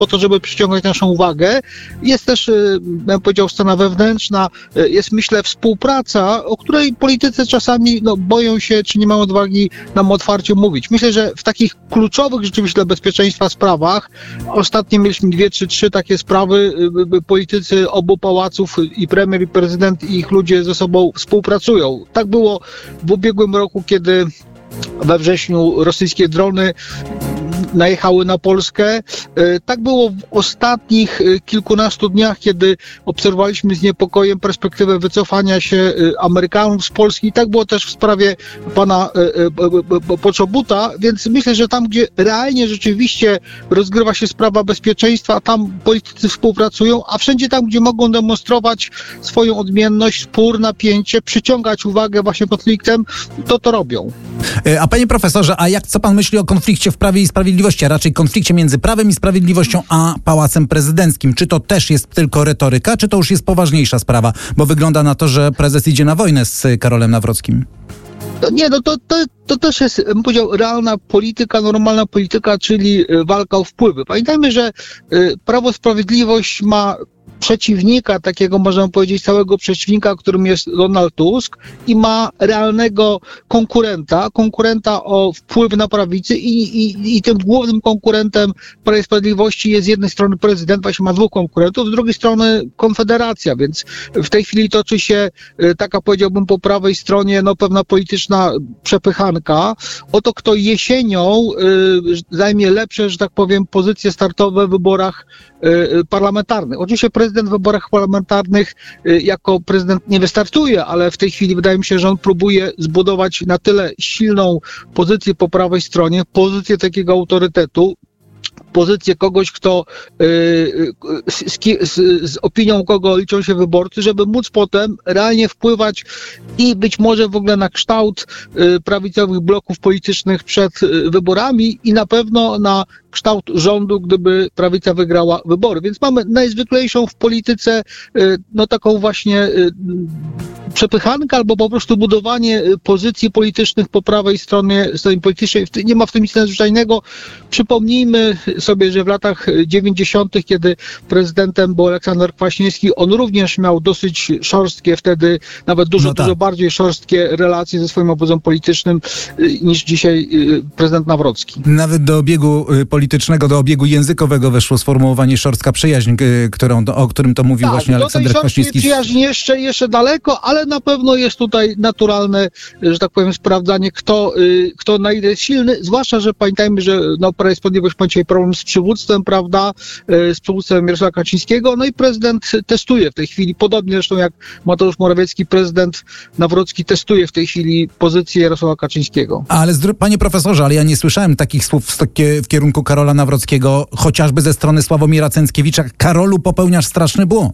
po to, żeby przyciągać naszą uwagę. Jest też, bym powiedział, scena wewnętrzna, jest, myślę, współpraca, o której politycy czasami boją się, czy nie mają odwagi nam otwarcie mówić. Myślę, że w takich kluczowych rzeczywiście dla bezpieczeństwa sprawach, ostatnio mieliśmy 2 czy 3 takie sprawy, politycy obu pałaców, i premier, i prezydent, i ich ludzie ze sobą współpracują. Tak było w ubiegłym roku, kiedy we wrześniu rosyjskie drony najechały na Polskę. Tak było w ostatnich kilkunastu dniach, kiedy obserwowaliśmy z niepokojem perspektywę wycofania się Amerykanów z Polski. I tak było też w sprawie pana Poczobuta, więc myślę, że tam, gdzie realnie rzeczywiście rozgrywa się sprawa bezpieczeństwa, tam politycy współpracują, a wszędzie tam, gdzie mogą demonstrować swoją odmienność, spór, napięcie, przyciągać uwagę właśnie konfliktem, to robią. A panie profesorze, co pan myśli o konflikcie w Prawie i Sprawiedliwości, a raczej konflikcie między Prawem i Sprawiedliwością a Pałacem Prezydenckim? Czy to też jest tylko retoryka, czy to już jest poważniejsza sprawa? Bo wygląda na to, że prezes idzie na wojnę z Karolem Nawrockim. To też jest, bym powiedział, realna polityka, normalna polityka, czyli walka o wpływy. Pamiętajmy, że Prawo i Sprawiedliwość ma przeciwnika, takiego można powiedzieć całego przeciwnika, którym jest Donald Tusk, i ma realnego konkurenta o wpływ na prawicy i tym głównym konkurentem Prawa i Sprawiedliwości jest z jednej strony prezydent, właśnie ma 2 konkurentów, z drugiej strony Konfederacja, więc w tej chwili toczy się taka, powiedziałbym, po prawej stronie pewna polityczna przepychanka o to, kto jesienią zajmie lepsze, że tak powiem, pozycje startowe w wyborach parlamentarnych. Oczywiście prezydent w wyborach parlamentarnych jako prezydent nie wystartuje, ale w tej chwili wydaje mi się, że on próbuje zbudować na tyle silną pozycję po prawej stronie, pozycję takiego autorytetu, pozycję kogoś, kto z opinią kogo liczą się wyborcy, żeby móc potem realnie wpływać i być może w ogóle na kształt prawicowych bloków politycznych przed wyborami i na pewno na kształt rządu, gdyby prawica wygrała wybory. Więc mamy najzwyklejszą w polityce taką właśnie przepychankę albo po prostu budowanie pozycji politycznych po prawej stronie politycznej. Nie ma w tym nic nadzwyczajnego. Przypomnijmy sobie, że w latach 90., kiedy prezydentem był Aleksander Kwaśniewski, on również miał dosyć szorstkie wtedy, nawet dużo bardziej szorstkie relacje ze swoim obozem politycznym niż dzisiaj prezydent Nawrocki. Nawet do obiegu politycznego, do obiegu językowego weszło sformułowanie szorstka przyjaźń, o którym to mówił właśnie Aleksander Kwaśniewski. Przyjaźń jeszcze daleko, ale na pewno jest tutaj naturalne, że tak powiem, sprawdzanie, kto na ile jest silny, zwłaszcza, że pamiętajmy, że Prawo i Sprawiedliwość ma dzisiaj problem z przywództwem, prawda, z przywództwem Jarosława Kaczyńskiego, i prezydent testuje w tej chwili, podobnie zresztą jak Mateusz Morawiecki, prezydent Nawrocki testuje w tej chwili pozycję Jarosława Kaczyńskiego. Panie profesorze, ale ja nie słyszałem takich słów w kierunku Karola Nawrockiego, chociażby ze strony Sławomira Cęckiewicza. Karolu, popełniasz straszny błąd.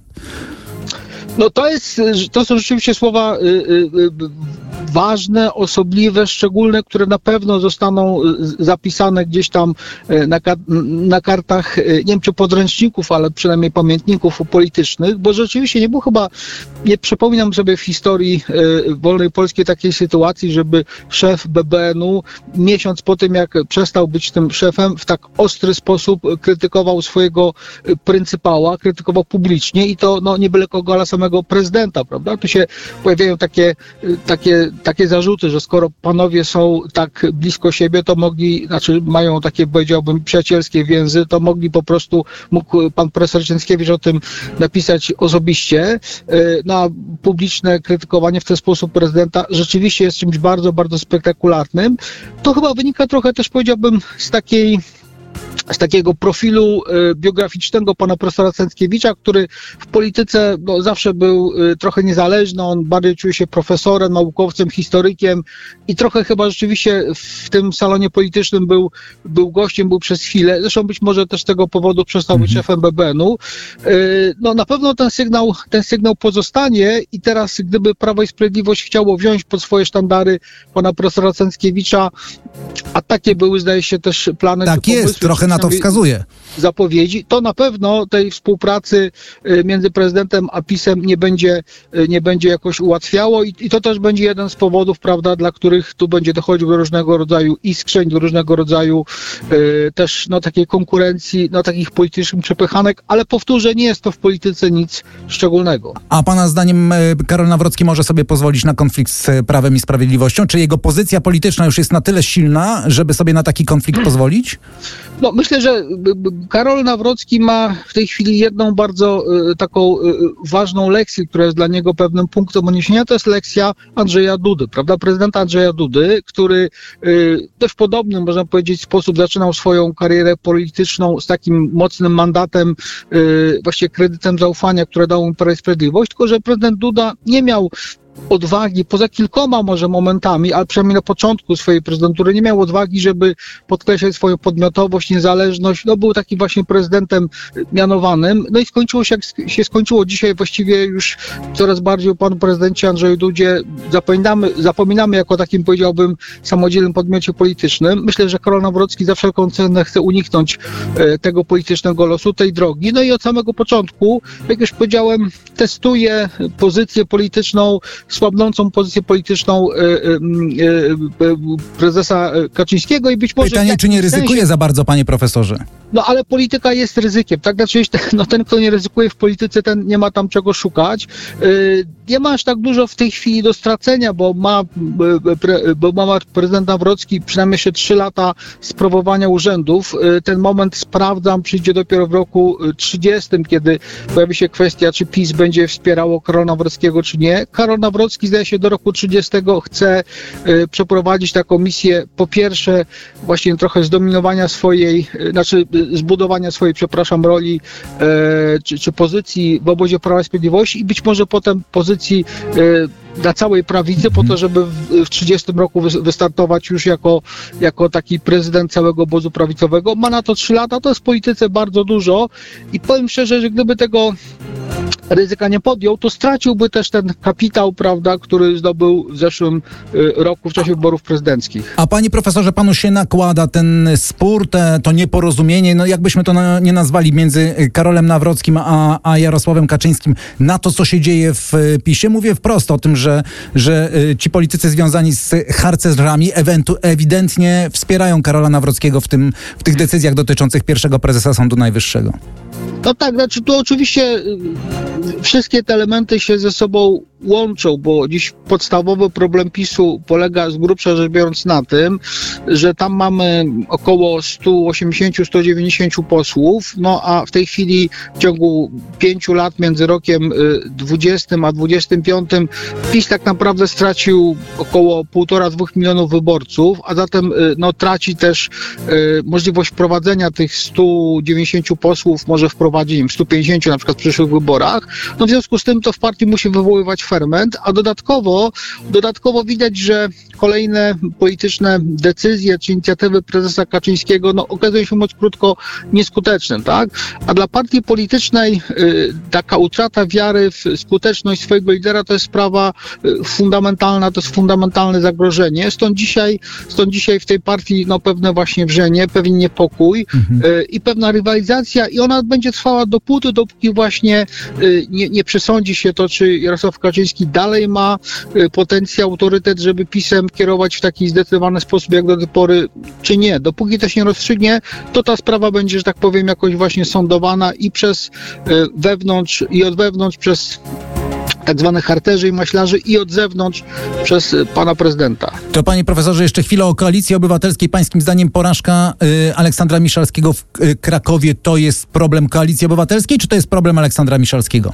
To są rzeczywiście słowa ważne, osobliwe, szczególne, które na pewno zostaną zapisane gdzieś tam na kartach, nie wiem czy podręczników, ale przynajmniej pamiętników politycznych, bo rzeczywiście nie było chyba, nie przypominam sobie w historii wolnej Polskiej takiej sytuacji, żeby szef BBN-u miesiąc po tym, jak przestał być tym szefem, w tak ostry sposób krytykował swojego pryncypała, krytykował publicznie i to nie byle kogo, ale samego prezydenta, prawda? Tu się pojawiają takie zarzuty, że skoro panowie są tak blisko siebie, to mają takie, powiedziałbym, przyjacielskie więzy, to mógł pan profesor Cęckiewicz o tym napisać osobiście. A publiczne krytykowanie w ten sposób prezydenta rzeczywiście jest czymś bardzo, bardzo spektakularnym. To chyba wynika trochę też, powiedziałbym, z takiego profilu biograficznego pana profesora Cęckiewicza, który w polityce zawsze był trochę niezależny, on bardziej czuł się profesorem, naukowcem, historykiem i trochę chyba rzeczywiście w tym salonie politycznym był gościem, był przez chwilę. Zresztą być może też z tego powodu przestał być szefem BBN-u. Na pewno ten sygnał pozostanie i teraz gdyby Prawo i Sprawiedliwość chciało wziąć pod swoje sztandary pana profesora Cęckiewicza, a takie były, zdaje się, też plany. Tak jest, trochę na to wskazuje. zapowiedzi, to na pewno tej współpracy między prezydentem a PiS-em nie będzie jakoś ułatwiało i to też będzie jeden z powodów, prawda, dla których tu będzie dochodził do różnego rodzaju iskrzeń, do różnego rodzaju też takiej konkurencji, takich politycznych przepychanek, ale powtórzę, nie jest to w polityce nic szczególnego. A pana zdaniem Karol Nawrocki może sobie pozwolić na konflikt z Prawem i Sprawiedliwością? Czy jego pozycja polityczna już jest na tyle silna, żeby sobie na taki konflikt pozwolić? No, myślę, że Karol Nawrocki ma w tej chwili jedną bardzo taką ważną lekcję, która jest dla niego pewnym punktem odniesienia, to jest lekcja Andrzeja Dudy, prawda? Prezydenta Andrzeja Dudy, który w dość podobny, można powiedzieć, sposób zaczynał swoją karierę polityczną z takim mocnym mandatem, właściwie kredytem zaufania, które dał mu Prawo i Sprawiedliwość, tylko że prezydent Duda nie miał odwagi, poza kilkoma może momentami, ale przynajmniej na początku swojej prezydentury nie miał odwagi, żeby podkreślać swoją podmiotowość, niezależność. Był takim właśnie prezydentem mianowanym. I skończyło się, jak się skończyło. Dzisiaj właściwie już coraz bardziej o panu prezydencie Andrzeju Dudzie zapominamy jako takim, powiedziałbym, samodzielnym podmiocie politycznym. Myślę, że Karol Nawrocki za wszelką cenę chce uniknąć tego politycznego losu, tej drogi. I od samego początku, jak już powiedziałem, testuje pozycję polityczną, słabnącą pozycję polityczną prezesa Kaczyńskiego i być może... Pytanie, czy nie ryzykuje za bardzo, panie profesorze? Ale polityka jest ryzykiem, tak? Znaczy, ten, kto nie ryzykuje w polityce, ten nie ma tam czego szukać. Nie ma aż tak dużo w tej chwili do stracenia, bo ma prezydent Nawrocki przynajmniej jeszcze 3 lata sprawowania urzędów. Ten moment, sprawdzam, przyjdzie dopiero w roku 30, kiedy pojawi się kwestia, czy PiS będzie wspierało Karola Nawrockiego, czy nie. Karol Nawrocki, zdaje się, do roku 30 chce przeprowadzić taką misję, po pierwsze, właśnie trochę zdominowania zbudowania swojej, roli czy pozycji w obozie Prawa i Sprawiedliwości i być może potem pozycji dla całej prawicy, po to, żeby w 30 roku wystartować już jako taki prezydent całego obozu prawicowego. Ma na to 3 lata, to jest w polityce bardzo dużo i powiem szczerze, że gdyby tego ryzyka nie podjął, to straciłby też ten kapitał, prawda, który zdobył w zeszłym roku w czasie wyborów prezydenckich. A panie profesorze, panu się nakłada ten spór, to nieporozumienie, jakbyśmy to nie nazwali, między Karolem Nawrockim a Jarosławem Kaczyńskim na to, co się dzieje w PiS-ie? Mówię wprost o tym, że ci politycy związani z harcerzami ewidentnie wspierają Karola Nawrockiego w tych decyzjach dotyczących pierwszego prezesa Sądu Najwyższego. No tak, znaczy tu oczywiście wszystkie te elementy się ze sobą łączą, bo dziś podstawowy problem PiS-u polega z grubsza rzecz biorąc na tym, że tam mamy około 180-190 posłów, a w tej chwili w ciągu 5 lat między rokiem 20 a 25 PiS tak naprawdę stracił około 1,5-2 milionów wyborców, a zatem traci też możliwość wprowadzenia tych 190 posłów, może wprowadzić 150 na przykład w przyszłych wyborach. W związku z tym to w partii musi wywoływać ferment, a dodatkowo widać, że kolejne polityczne decyzje czy inicjatywy prezesa Kaczyńskiego okazują się, mówiąc krótko, nieskuteczne, tak? A dla partii politycznej taka utrata wiary w skuteczność swojego lidera to jest sprawa fundamentalna, to jest fundamentalne zagrożenie. Stąd dzisiaj w tej partii pewne właśnie wrzenie, pewien niepokój i pewna rywalizacja i ona będzie trwała dopóki właśnie nie przesądzi się to, czy Jarosław Kaczyński dalej ma potencjał, autorytet, żeby PiS-em kierować w taki zdecydowany sposób jak do tej pory, czy nie. Dopóki to się nie rozstrzygnie, to ta sprawa będzie, że tak powiem, jakoś właśnie sądowana i przez wewnątrz, i od wewnątrz przez tak zwanych harcerzy i maślarzy i od zewnątrz przez pana prezydenta. To panie profesorze, jeszcze chwilę o Koalicji Obywatelskiej. Pańskim zdaniem porażka Aleksandra Miszalskiego w Krakowie to jest problem Koalicji Obywatelskiej, czy to jest problem Aleksandra Miszalskiego?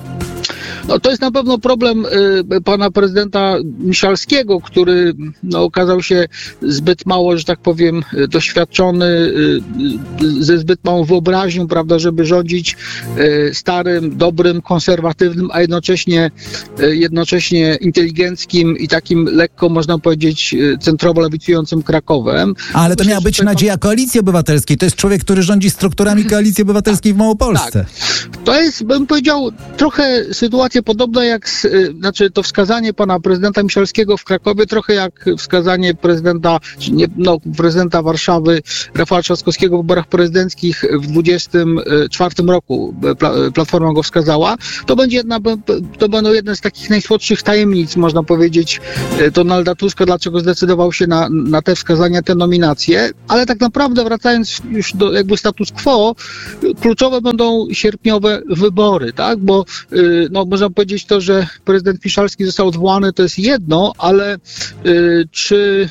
To jest na pewno problem pana prezydenta Miszalskiego, który okazał się zbyt mało, że tak powiem, doświadczony, ze zbyt małą wyobraźnią, prawda, żeby rządzić starym, dobrym, konserwatywnym, a jednocześnie inteligenckim i takim lekko, można powiedzieć, centrowo-lewicującym Krakowem. Ale to miała być nadzieja Koalicji Obywatelskiej. To jest człowiek, który rządzi strukturami Koalicji Obywatelskiej w Małopolsce. Tak. To jest, bym powiedział, trochę sytuacja sytuacje podobne znaczy to wskazanie pana prezydenta Miszalskiego w Krakowie, trochę jak wskazanie prezydenta Warszawy Rafała Trzaskowskiego w wyborach prezydenckich w 24 roku. Platforma go wskazała. To będą jedne z takich najsłodszych tajemnic, można powiedzieć, Donalda Tuska, dlaczego zdecydował się na te wskazania, te nominacje, ale tak naprawdę wracając już do jakby status quo, kluczowe będą sierpniowe wybory, tak, bo można powiedzieć to, że prezydent Miszalski został odwołany, to jest jedno, ale czy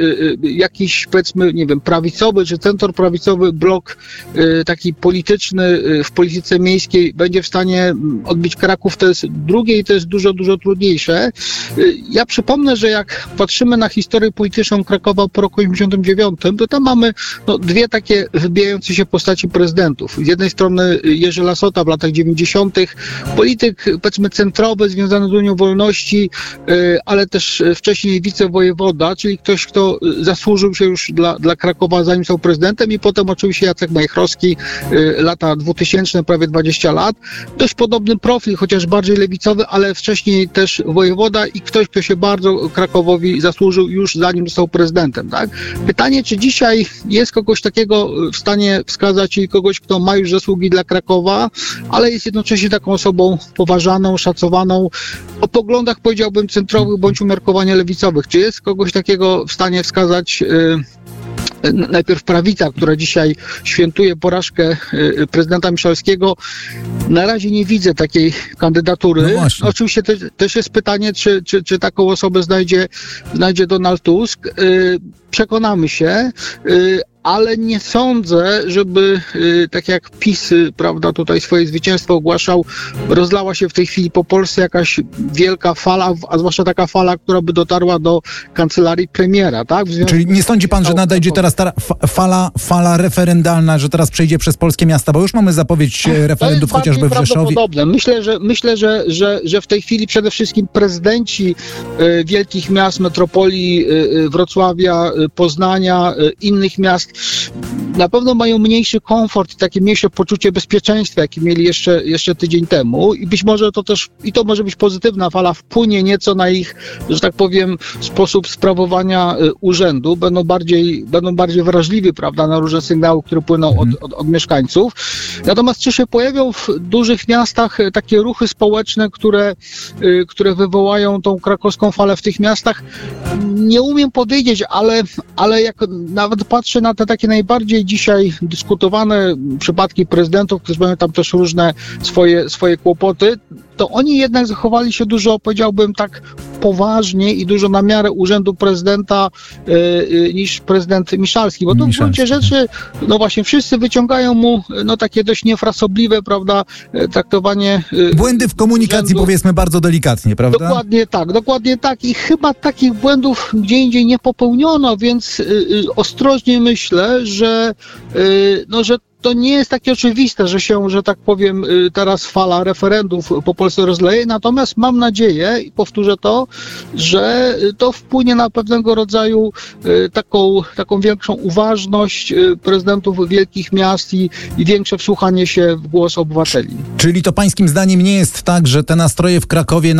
jakiś, powiedzmy, nie wiem, prawicowy czy centroprawicowy blok taki polityczny w polityce miejskiej będzie w stanie odbić Kraków, to jest drugie i to jest dużo, dużo trudniejsze. Ja przypomnę, że jak patrzymy na historię polityczną Krakowa po roku 1989, to tam mamy dwie takie wybijające się postaci prezydentów. Z jednej strony Jerzy Lasota w latach 90., polityk, powiedzmy, centrowy, związany z Unią Wolności, ale też wcześniej wicewojewoda, czyli ktoś, kto zasłużył się już dla Krakowa, zanim został prezydentem, i potem oczywiście Jacek Majchrowski, lata 2000, prawie 20 lat. Dość podobny profil, chociaż bardziej lewicowy, ale wcześniej też wojewoda i ktoś, kto się bardzo Krakowowi zasłużył już zanim został prezydentem, tak? Pytanie, czy dzisiaj jest kogoś takiego w stanie wskazać, czyli kogoś, kto ma już zasługi dla Krakowa, ale jest jednocześnie taką osobą poważaną, szacowaną, o poglądach, powiedziałbym, centrowych bądź umiarkowanie lewicowych. Czy jest kogoś takiego w stanie wskazać najpierw prawica, która dzisiaj świętuje porażkę prezydenta Miszalskiego? Na razie nie widzę takiej kandydatury. Oczywiście też jest pytanie, czy taką osobę znajdzie Donald Tusk. Przekonamy się, ale nie sądzę, żeby tak jak PiS, prawda, tutaj swoje zwycięstwo ogłaszał, rozlała się w tej chwili po Polsce jakaś wielka fala, a zwłaszcza taka fala, która by dotarła do kancelarii premiera, tak? Czyli nie sądzi pan, że nadejdzie teraz ta fala referendalna, że teraz przejdzie przez polskie miasta, bo już mamy zapowiedź referendów chociażby w Rzeszowie. Myślę, że w tej chwili przede wszystkim prezydenci wielkich miast, metropolii, Wrocławia, Poznania, innych miast na pewno mają mniejszy komfort i takie mniejsze poczucie bezpieczeństwa, jakie mieli jeszcze tydzień temu, i być może to może być pozytywna fala, wpłynie nieco na ich, że tak powiem, sposób sprawowania urzędu, będą bardziej wrażliwi, prawda, na różne sygnały, które płyną od mieszkańców. Natomiast czy się pojawią w dużych miastach takie ruchy społeczne, które wywołają tą krakowską falę w tych miastach? Nie umiem powiedzieć, ale jak nawet patrzę na te takie najbardziej dzisiaj dyskutowane przypadki prezydentów, którzy mają tam też różne swoje kłopoty, to oni jednak zachowali się dużo, powiedziałbym tak, poważniej i dużo na miarę urzędu prezydenta niż prezydent Miszalski, bo to w gruncie rzeczy, właśnie wszyscy wyciągają mu takie dość niefrasobliwe, prawda, traktowanie błędy w komunikacji, urzędu. Powiedzmy bardzo delikatnie, prawda? Dokładnie tak i chyba takich błędów gdzie indziej nie popełniono, więc ostrożnie myślę, że to nie jest takie oczywiste, że się, że tak powiem, teraz fala referendów po Polsce rozleje, natomiast mam nadzieję, i powtórzę to, że to wpłynie na pewnego rodzaju taką większą uważność prezydentów wielkich miast i większe wsłuchanie się w głos obywateli. Czyli to pańskim zdaniem nie jest tak, że te nastroje w Krakowie,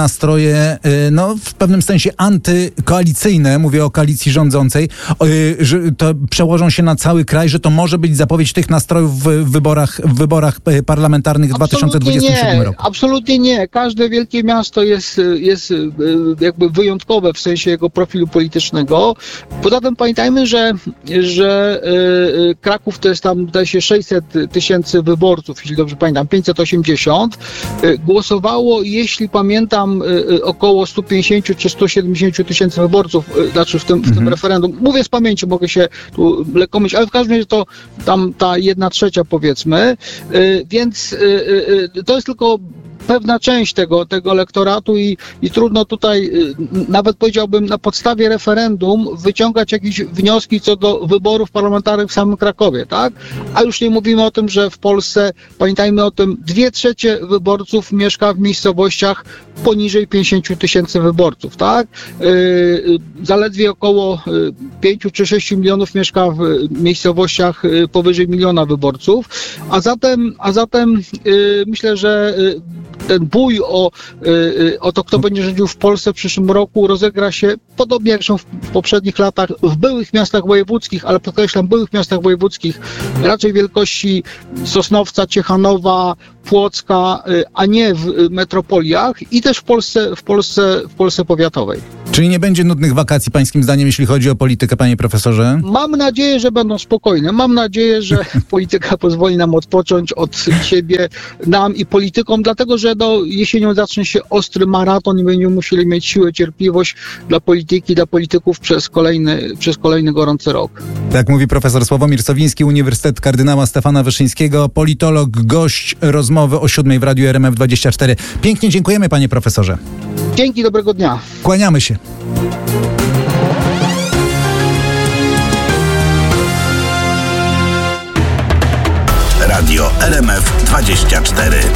w pewnym sensie antykoalicyjne, mówię o koalicji rządzącej, że to przełożą się na cały kraj, że to może być zapowiedź tych nastrojów w wyborach parlamentarnych w 2027 roku? Absolutnie nie. Każde wielkie miasto jest jakby wyjątkowe w sensie jego profilu politycznego. Poza tym pamiętajmy, że Kraków to jest tam, zdaje się, 600 tysięcy wyborców, jeśli dobrze pamiętam, 580. Głosowało, jeśli pamiętam, około 150 czy 170 tysięcy wyborców, znaczy w tym referendum. Mówię z pamięci, mogę się tu lekko myśleć, ale w każdym razie to tam ta 1/3, powiedzmy, więc to jest tylko pewna część tego elektoratu i trudno tutaj, nawet powiedziałbym, na podstawie referendum wyciągać jakieś wnioski co do wyborów parlamentarnych w samym Krakowie, tak? A już nie mówimy o tym, że w Polsce, pamiętajmy o tym, 2/3 wyborców mieszka w miejscowościach poniżej 50 tysięcy wyborców, tak? Zaledwie około 5 czy 6 milionów mieszka w miejscowościach powyżej 1 miliona wyborców, a zatem myślę, że ten bój o to, kto będzie rządził w Polsce w przyszłym roku, rozegra się podobnie jak w poprzednich latach w byłych miastach wojewódzkich, ale podkreślam, byłych miastach wojewódzkich, raczej wielkości Sosnowca, Ciechanowa, Płocka, a nie w metropoliach i też w Polsce powiatowej. Czyli nie będzie nudnych wakacji pańskim zdaniem, jeśli chodzi o politykę, panie profesorze? Mam nadzieję, że będą spokojne. Mam nadzieję, że polityka pozwoli nam odpocząć od siebie, nam i politykom, dlatego że jesienią zacznie się ostry maraton i będziemy musieli mieć siłę, cierpliwość dla polityki, dla polityków przez kolejny gorący rok. Tak mówi profesor Sławomir Sowiński, Uniwersytet Kardynała Stefana Wyszyńskiego, politolog, gość rozmowy o 7 w Radiu RMF24. Pięknie dziękujemy, panie profesorze. Dzięki, dobrego dnia. Kłaniamy się. Radio RMF24.